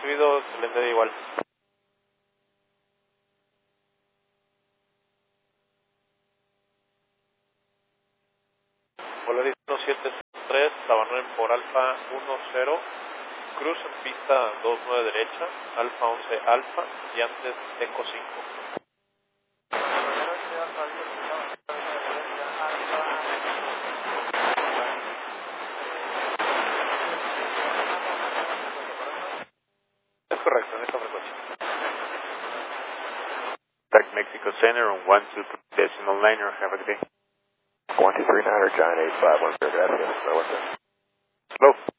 recibido, excelente día igual. Polaris 173, Tabanón por Alfa 10, cruz en pista 29 derecha, Alfa 11 Alfa y antes Eco 5. Es correcto, en esta frecuencia. Back Mexico Center on 123.9, have a good day. 123 Niner, Giant 85, 1 gracias. Slow.